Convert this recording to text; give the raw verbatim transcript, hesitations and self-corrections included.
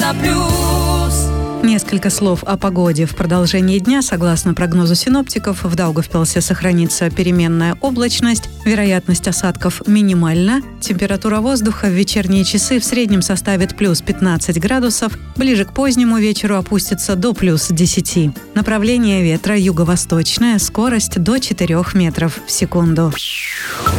на плюс. Несколько слов о погоде. В продолжении дня, согласно прогнозу синоптиков, в Даугавпилсе сохранится переменная облачность, вероятность осадков минимальна, температура воздуха в вечерние часы в среднем составит плюс пятнадцать градусов, ближе к позднему вечеру опустится до плюс десять. Направление ветра юго-восточное, скорость до четырёх метров в секунду.